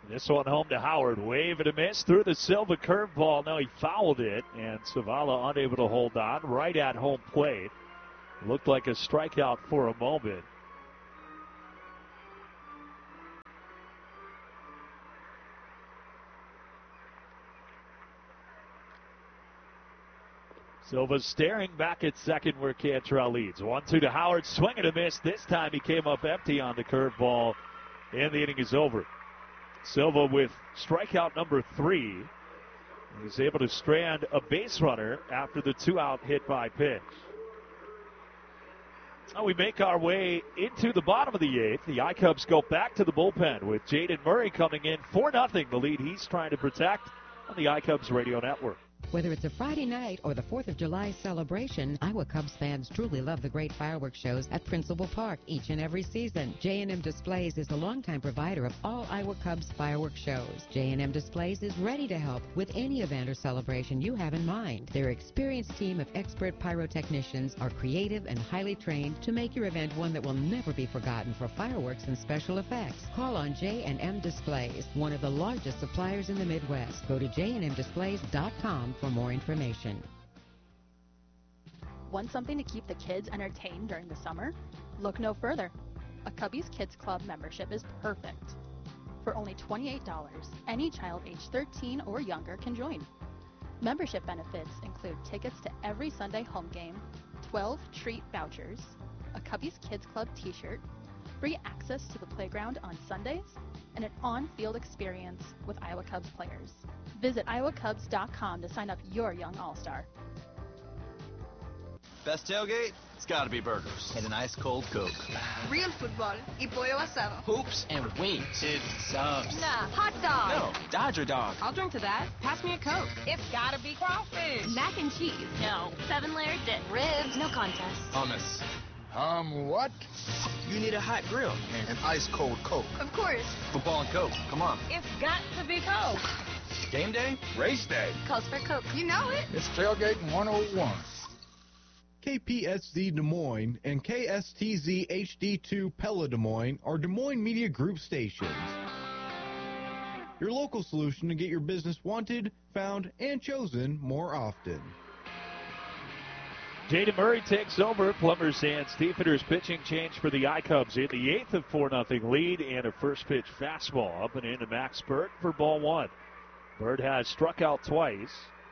This one home to Howard. Wave and a miss through the Silva curveball. Now he fouled it, and Zavala unable to hold on right at home plate. Looked like a strikeout for a moment. Silva's staring back at second where Cantrell leads. 1-2 to Howard. Swing and a miss. This time he came up empty on the curveball, and the inning is over. Silva with strikeout number 3. He's able to strand a base runner after the 2-out hit by pitch. Now we make our way into the bottom of the 8th. The I-Cubs go back to the bullpen with Jaden Murray coming in 4-0, the lead he's trying to protect on the I-Cubs radio network. Whether it's a Friday night or the 4th of July celebration, Iowa Cubs fans truly love the great fireworks shows at Principal Park each and every season. J&M Displays is the longtime provider of all Iowa Cubs fireworks shows. J&M Displays is ready to help with any event or celebration you have in mind. Their experienced team of expert pyrotechnicians are creative and highly trained to make your event one that will never be forgotten for fireworks and special effects. Call on J&M Displays, one of the largest suppliers in the Midwest. Go to jnmdisplays.com for more information. Want something to keep the kids entertained during the summer? Look no further. A Cubbies Kids Club membership is perfect. For only $28, any child age 13 or younger can join. Membership benefits include tickets to every Sunday home game, 12 treat vouchers, a Cubbies Kids Club t-shirt, free access to the playground on Sundays, and an on-field experience with Iowa Cubs players. Visit iowacubs.com to sign up your young all-star. Best tailgate? It's gotta be burgers. And an ice cold Coke. Real football y pollo asado. Hoops and wings. It's subs. Nah, hot dog. No, Dodger dog. I'll drink to that. Pass me a Coke. It's gotta be crawfish. Mac and cheese. No. 7-layer dip. Ribs. No contest. Hummus. What? You need a hot grill. And an ice cold Coke. Of course. Football and Coke. Come on. It's got to be Coke. Game day? Race day. Calls for Coke. You know it. It's Tailgating 101. KPSZ Des Moines and KSTZ HD2 Pella Des Moines are Des Moines Media Group stations. Your local solution to get your business wanted, found, and chosen more often. Jaden Murray takes over. Plummer Sands Steepheners pitching change for the I-Cubs in the 8th of 4-0 lead, and a first pitch fastball up and into Max Bird for ball 1. Bird has struck out twice.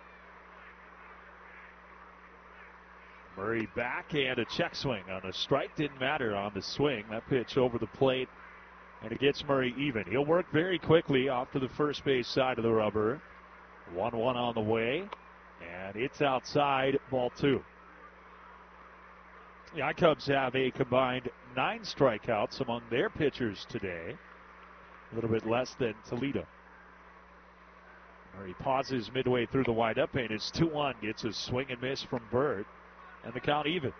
Murray back and a check swing on a strike. Didn't matter on the swing. That pitch over the plate, and it gets Murray even. He'll work very quickly off to the first base side of the rubber. 1-1 on the way, and it's outside, ball 2. The I-Cubs have a combined 9 strikeouts among their pitchers today. A little bit less than Toledo. Murray pauses midway through the windup, and it's 2-1. Gets a swing and miss from Bird, and the count even.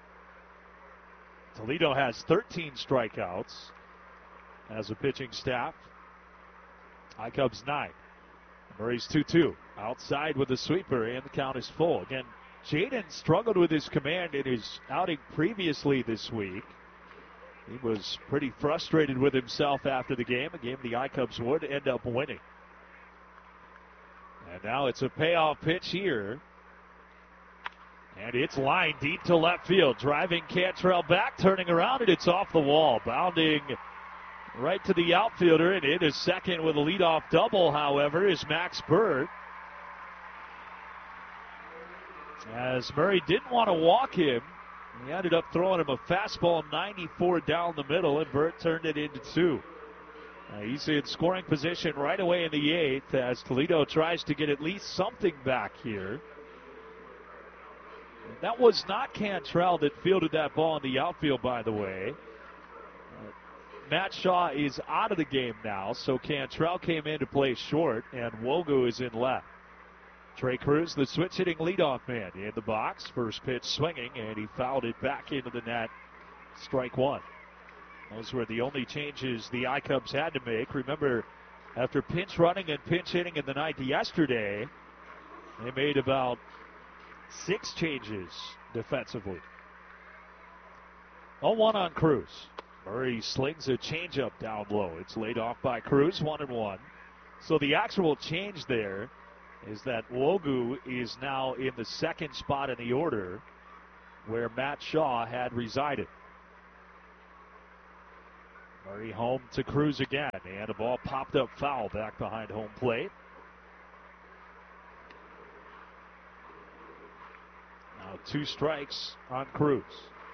Toledo has 13 strikeouts as a pitching staff. I-Cubs 9. Murray's 2-2. Outside with the sweeper, and the count is full. Again, Jaden struggled with his command in his outing previously this week. He was pretty frustrated with himself after the game, a game the I-Cubs would end up winning. And now it's a payoff pitch here. And it's lined deep to left field, driving Cantrell back, turning around, and it's off the wall. Bounding right to the outfielder, and in is second with a leadoff double, however, is Max Bird. As Murray didn't want to walk him, he ended up throwing him a fastball 94 down the middle, and Bird turned it into 2. He's in scoring position right away in the 8th as Toledo tries to get at least something back here. That was not Cantrell that fielded that ball in the outfield, by the way. Matt Shaw is out of the game now, so Cantrell came in to play short, and Wogu is in left. Trey Cruz, the switch-hitting leadoff man, in the box. First pitch swinging, and he fouled it back into the net. Strike 1. Those were the only changes the I-Cubs had to make. Remember, after pinch running and pinch hitting in the ninth yesterday, they made about 6 changes defensively. 0-1 on Cruz. Murray slings a changeup down low. It's laid off by Cruz, 1-1. So the actual change there is that Wogu is now in the second spot in the order where Matt Shaw had resided. Murray home to Cruz again, and a ball popped up foul back behind home plate. Now 2 strikes on Cruz.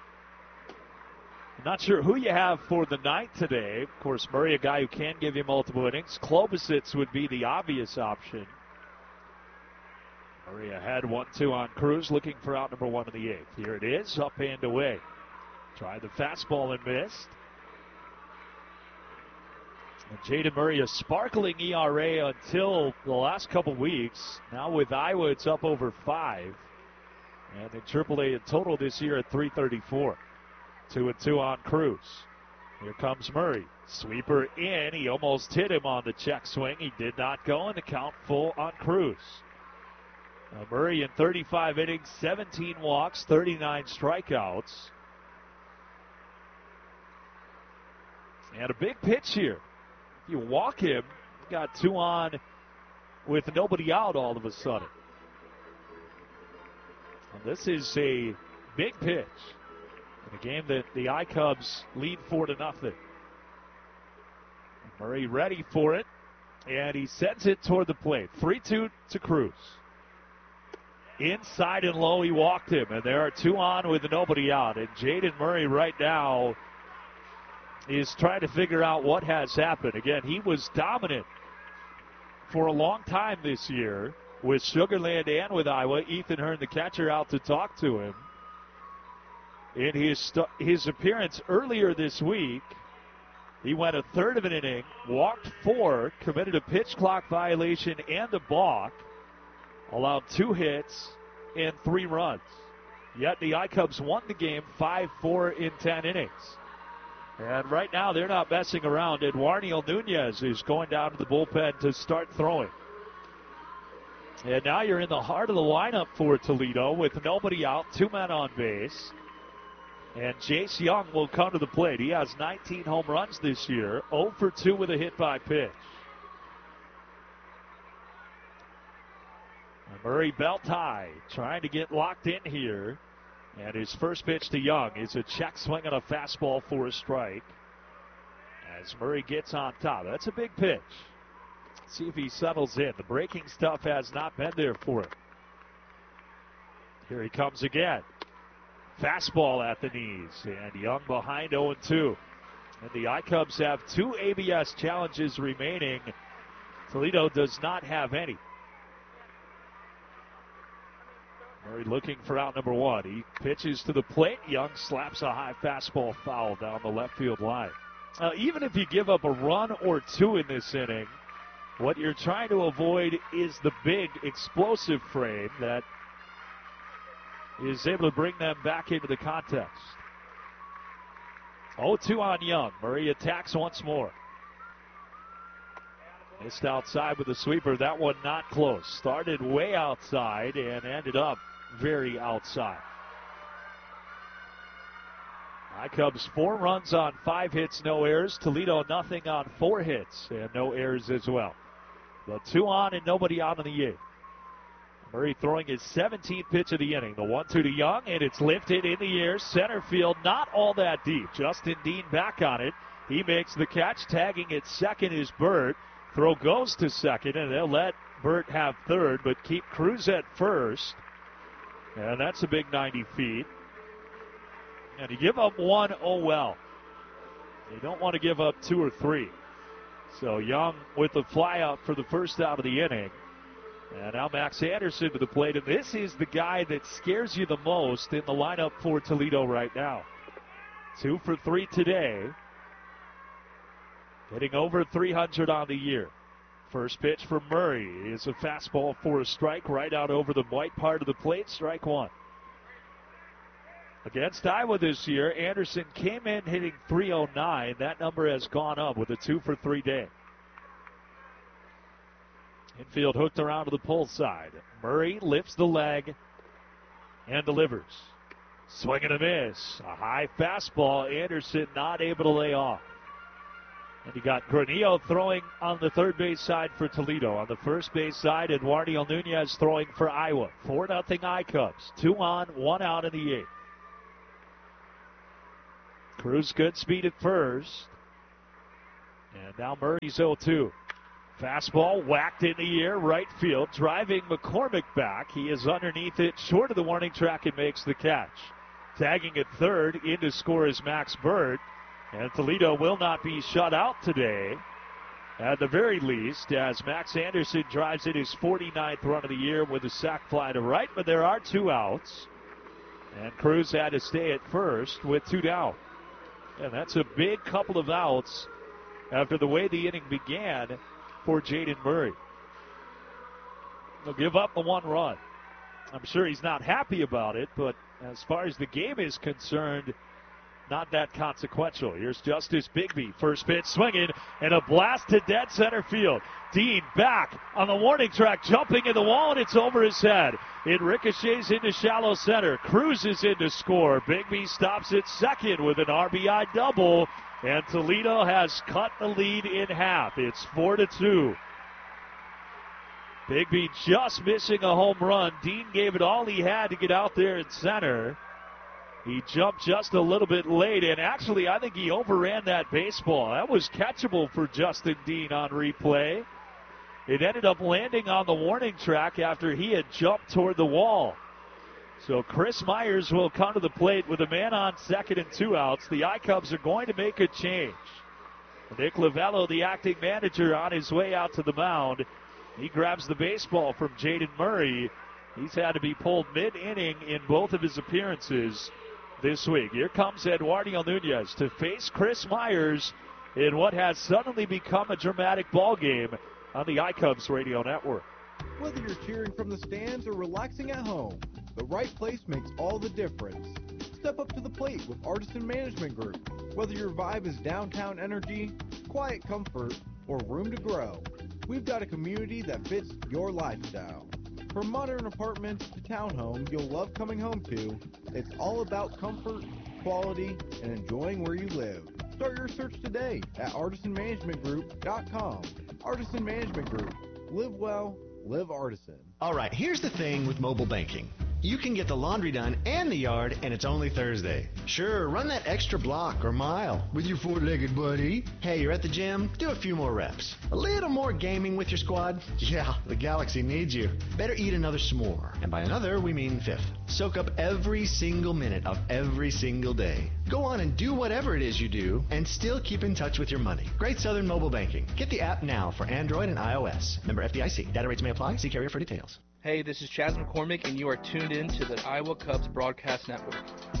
Not sure who you have for the night today. Of course, Murray, a guy who can give you multiple innings. Klobosits would be the obvious option. Murray ahead 1-2 on Cruz, looking for out number 1 in the 8th. Here it is, up and away. Tried the fastball and missed. And Jaden Murray, a sparkling ERA until the last couple weeks. Now with Iowa, it's up over 5. And in AAA in total this year at .334. 2-2 on Cruz. Here comes Murray. Sweeper in. He almost hit him on the check swing. He did not go, and the count full on Cruz. Murray in 35 innings, 17 walks, 39 strikeouts. And a big pitch here. If you walk him, you got 2 on with nobody out all of a sudden. And this is a big pitch in a game that the I-Cubs lead 4-0. Murray ready for it, and he sends it toward the plate. 3-2 to Cruz. Inside and low, he walked him, and there are 2 on with nobody out. And Jaden Murray right now is trying to figure out what has happened. Again, he was dominant for a long time this year with Sugar Land and with Iowa. Ethan Hearn, the catcher, out to talk to him. In his appearance earlier this week, he went a third of an inning, walked 4, committed a pitch clock violation and a balk, allowed 2 hits and 3 runs. Yet the I-Cubs won the game 5-4 in 10 innings. And right now they're not messing around. Eduardo Nunez is going down to the bullpen to start throwing. And now you're in the heart of the lineup for Toledo with nobody out, 2 men on base. And Jace Young will come to the plate. He has 19 home runs this year, 0 for 2 with a hit by pitch. Murray belt high, trying to get locked in here. And his first pitch to Young is a check swing on a fastball for a strike. As Murray gets on top. That's a big pitch. See if he settles in. The breaking stuff has not been there for him. Here he comes again. Fastball at the knees. And Young behind 0-2. And the I-Cubs have 2 ABS challenges remaining. Toledo does not have any. Murray looking for out number 1. He pitches to the plate. Young slaps a high fastball foul down the left field line. Even if you give up a run or 2 in this inning, what you're trying to avoid is the big explosive frame that is able to bring them back into the contest. 0-2 on Young. Murray attacks once more. Missed outside with a sweeper. That one not close. Started way outside and ended up very outside. I-Cubs 4 runs on 5 hits, no errors. Toledo nothing on 4 hits and no errors as well. The 2 on and nobody out in the 8th. Murray throwing his 17th pitch of the inning. The 1-2 to Young, and it's lifted in the air. Center field, not all that deep. Justin Dean back on it. He makes the catch. Tagging at second is Burt. Throw goes to second, and they'll let Burt have third, but keep Cruz at first. And that's a big 90 feet. And you give up 1, oh well. You don't want to give up 2 or 3. So Young with the fly out for the first out of the inning. And now Max Anderson to the plate. And this is the guy that scares you the most in the lineup for Toledo right now. 2 for 3 today. Hitting over 300 on the year. First pitch for Murray is a fastball for a strike right out over the white part of the plate. Strike 1. Against Iowa this year, Anderson came in hitting .309. That number has gone up with a 2 for 3 day. Infield hooked around to the pull side. Murray lifts the leg and delivers. Swing and a miss. A high fastball. Anderson not able to lay off. And you got Granillo throwing on the third base side for Toledo. On the first base side, Eduardo Nunez throwing for Iowa. 4-0 I-Cubs. 2 on, 1 out in the 8th. Cruz good speed at first. And now Murray's 0-2. Fastball whacked in the air, right field, driving McCormick back. He is underneath it, short of the warning track, and makes the catch. Tagging at third, in to score is Max Bird. And Toledo will not be shut out today, at the very least, as Max Anderson drives in his 49th run of the year with a sac fly to right, but there are 2 outs. And Cruz had to stay at first with 2 down. And that's a big couple of outs after the way the inning began for Jaden Murray. He'll give up the 1 run. I'm sure he's not happy about it, but as far as the game is concerned, not that consequential. Here's Justice Bigby. First pitch swinging and a blast to dead center field. Dean back on the warning track, jumping in the wall, and it's over his head. It ricochets into shallow center. Cruz is in to score. Bigby stops at second with an RBI double, and Toledo has cut the lead in half. It's 4-2. Bigby just missing a home run. Dean gave it all he had to get out there in center. He jumped just a little bit late, and actually I think he overran that baseball. That was catchable for Justin Dean on replay. It ended up landing on the warning track after he had jumped toward the wall. So Chris Myers will come to the plate with a man on second and 2 outs. The I-Cubs are going to make a change. Nick Lavello, the acting manager, on his way out to the mound. He grabs the baseball from Jaden Murray. He's had to be pulled mid-inning in both of his appearances this week. Here comes Eduardo Nunez to face Chris Myers in what has suddenly become a dramatic ball game on the I-Cubs radio network. Whether you're cheering from the stands or relaxing at home, the right place makes all the difference. Step up to the plate with Artisan Management Group. Whether your vibe is downtown energy, quiet comfort, or room to grow, we've got a community that fits your lifestyle. From modern apartments to townhomes you'll love coming home to, it's all about comfort, quality, and enjoying where you live. Start your search today at artisanmanagementgroup.com. Artisan Management Group. Live well, live artisan. All right, here's the thing with mobile banking. You can get the laundry done and the yard, and it's only Thursday. Sure, run that extra block or mile with your four-legged buddy. Hey, you're at the gym? Do a few more reps. A little more gaming with your squad? Yeah, the Galaxy needs you. Better eat another s'more. And by another, we mean fifth. Soak up every single minute of every single day. Go on and do whatever it is you do, and still keep in touch with your money. Great Southern Mobile Banking. Get the app now for Android and iOS. Member FDIC. Data rates may apply. See carrier for details. Hey, this is Chaz McCormick, and you are tuned in to the Iowa Cubs Broadcast Network.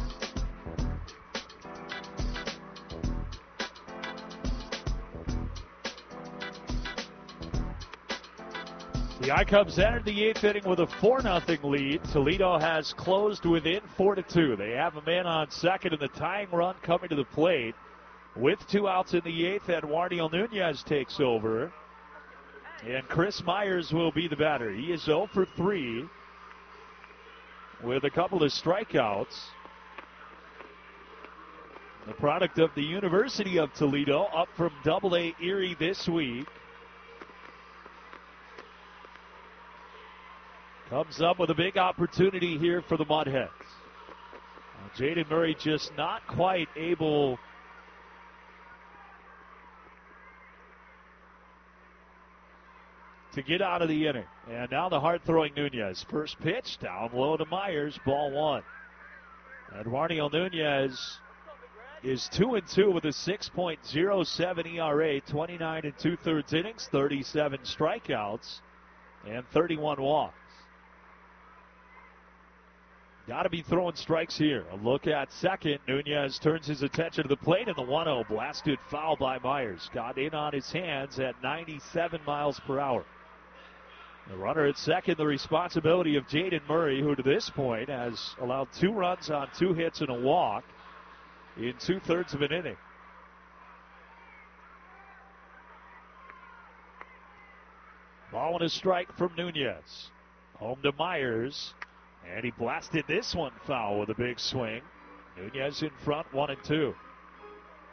The I-Cubs entered the 8th inning with a 4-0 lead. Toledo has closed within 4-2. They have a man on second, and the tying run coming to the plate. With 2 outs in the 8th, Eduardo Nunez takes over. And Chris Myers will be the batter. He is 0 for 3 with a couple of strikeouts. The product of the University of Toledo, up from AA Erie this week. Comes up with a big opportunity here for the Mudhens. Jaden Murray just not quite able to get out of the inning. And now the hard-throwing Nunez. First pitch down low to Myers, ball 1. Eduardo Nunez is 2-2 with a 6.07 ERA, 29 2/3 innings, 37 strikeouts, and 31 walks. Got to be throwing strikes here. A look at second. Nunez turns his attention to the plate, and the 1-0 blasted foul by Myers. Got in on his hands at 97 miles per hour. The runner at second, the responsibility of Jaden Murray, who to this point has allowed 2 runs on 2 hits and a walk in 2/3 of an inning. Ball and a strike from Nunez. Home to Myers. And he blasted this one foul with a big swing. Nunez in front, 1-2.